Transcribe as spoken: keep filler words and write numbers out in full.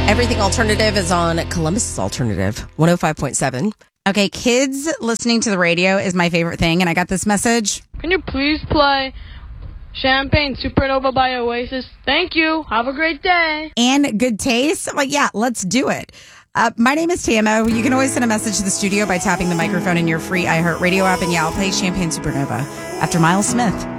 Everything Alternative is on Columbus Alternative, one oh five point seven. Okay, kids listening to the radio is my favorite thing, and I got this message. Can you please play Champagne Supernova by Oasis? Thank you. Have a great day. And good taste? Like, yeah, let's do it. Uh, my name is Tamo. You can always send a message to the studio by tapping the microphone in your free iHeartRadio app, and yeah, I'll play Champagne Supernova after Miles Smith.